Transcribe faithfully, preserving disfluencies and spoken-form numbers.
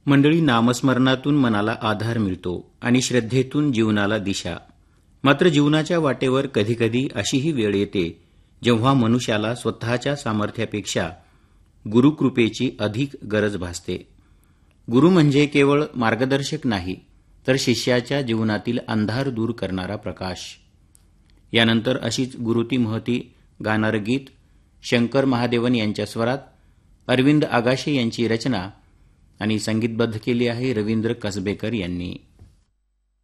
मंडळी, नामस्मरणातून मनाला आधार मिळतो आणि श्रद्धेतून जीवनाला दिशा. मात्र जीवनाच्या वाटेवर कधीकधी अशीही वेळ येते जेव्हा मनुष्याला स्वतःच्या सामर्थ्यापेक्षा गुरुकृपेची अधिक गरज भासते. गुरु म्हणजे केवळ मार्गदर्शक नाही, तर शिष्याच्या जीवनातील अंधार दूर करणारा प्रकाश. यानंतर अशीच गुरुती महती गाणारं गीत शंकर महादेवन यांच्या स्वरात अरविंद आगाशे यांची रचना आणि संगीतबद्ध केली आहे रवींद्र कसबेकर यांनी.